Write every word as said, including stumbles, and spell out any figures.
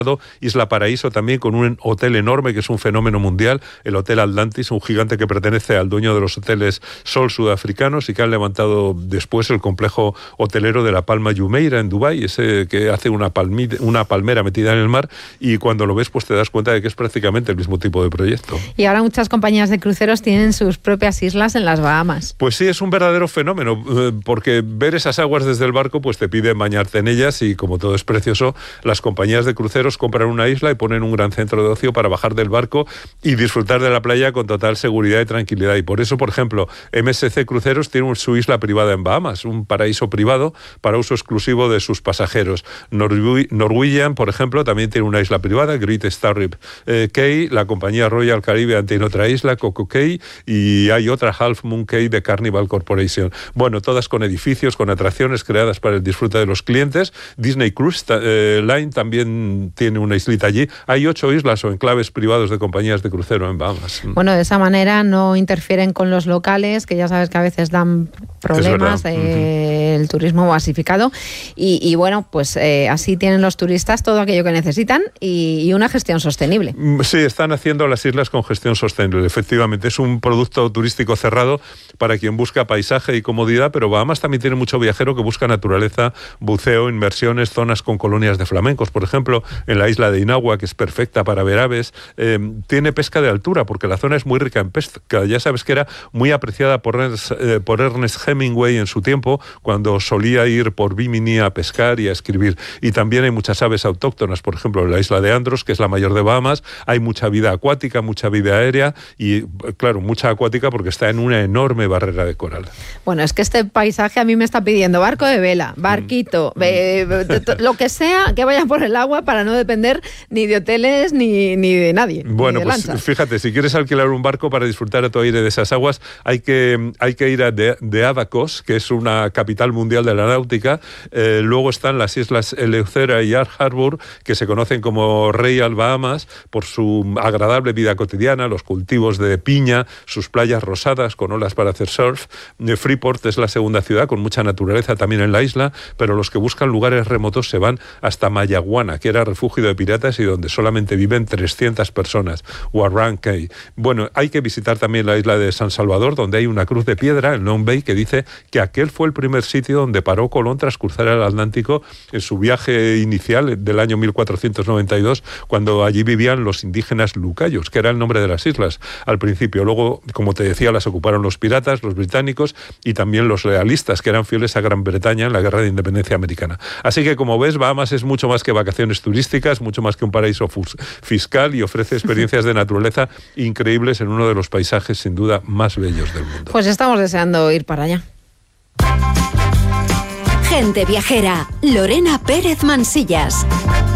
Isla Paraíso también, con un hotel enorme que es un fenómeno mundial, el Hotel Atlantis, un gigante que pertenece al dueño de los hoteles Sol sudafricanos y que han levantado después el complejo hotelero de la Palma Jumeirah en Dubái, ese que hace una, palmi- una palmera metida en el mar, y cuando lo ves pues te das cuenta de que es prácticamente el mismo tipo de proyecto. Y ahora muchas compañías de cruceros tienen sus propias islas en las Bahamas. Pues sí, es un verdadero fenómeno, porque ver esas aguas desde el barco pues te pide bañarte en ellas, y como todo es precioso, las compañías de cruceros compran una isla y ponen un gran centro de ocio para bajar del barco y disfrutar de la playa con total seguridad y tranquilidad. Y por eso, por ejemplo, M S C Cruceros tiene su isla privada en Bahamas, un paraíso privado para uso exclusivo de sus pasajeros. Norwe- Norwegian, por ejemplo, también tiene una isla privada, Great Stirrup eh, Cay, la compañía Royal Caribbean tiene otra isla, Coco Cay, y hay otra, Half Moon Cay, de Carnival Corporation. Bueno, todas con edificios, con atracciones creadas para el disfrute de los clientes. Disney Cruise eh, Line también tiene una islita allí. Hay ocho islas o enclaves privados de compañías de crucero en Bahamas. Bueno, de esa manera no interfieren con los locales, que ya sabes que a veces dan problemas, eh, uh-huh. el turismo masificado. Y, y bueno, pues eh, así tienen los turistas todo aquello que necesitan y, y una gestión sostenible. Sí, están haciendo las islas con gestión sostenible. Efectivamente, es un producto turístico cerrado para quien busca paisaje y comodidad, pero Bahamas también tiene mucho viajero que busca naturaleza, buceo, inmersiones, zonas con colonias de flamencos, por ejemplo, en la isla de Inagua, que es perfecta para ver aves. Eh, tiene pesca de altura, porque la zona es muy rica en pesca. Ya sabes que era muy apreciada por Ernest, eh, por Ernest Hemingway en su tiempo, cuando solía ir por Bimini a pescar y a escribir. Y también hay muchas aves autóctonas, por ejemplo, en la isla de Andros, que es la mayor de Bahamas, hay mucha vida acuática, mucha vida aérea y, claro, mucha acuática porque está en una enorme barrera de coral. Bueno, es que este paisaje a mí me está pidiendo barco de vela, barquito, mm. eh, lo que sea que vaya por el agua para no depender ni de hoteles ni, ni de nadie. Bueno, de pues lanchas. Fíjate, si quieres alquilar un barco para disfrutar a tu aire de esas aguas, hay que, hay que ir a de, de Abacos, que es una capital mundial de la náutica. Eh, luego están las islas Eleuthera y Ark Harbor, que se conocen como Royal Bahamas por su agradable vida cotidiana, los cultivos de piña, sus playas rosadas con olas para hacer surf. Freeport es la segunda ciudad con mucha naturaleza también en la isla, pero los que buscan lugares remotos se van hasta Mayaguana, que era refugio de piratas y donde solamente viven trescientas personas, o a Rancay. Bueno, hay que visitar también la isla de San Salvador, donde hay una cruz de piedra, el Long Bay, que dice que aquel fue el primer sitio donde paró Colón tras cruzar el Atlántico en su viaje inicial del año mil cuatrocientos noventa y dos, cuando allí vivían los indígenas lucayos, que era el nombre de las islas al principio. Luego, como te decía, las ocuparon los piratas, los británicos y también los lealistas, que eran fieles a Gran Bretaña en la Guerra de Independencia Americana. Así que, como ves, Bahamas es mucho más que vacaciones turísticas, mucho más que un paraíso fiscal, y ofrece experiencias de naturaleza increíbles en uno de los paisajes sin duda más bellos del mundo. Pues estamos deseando ir para allá. Gente viajera, Lorena Pérez Mansillas.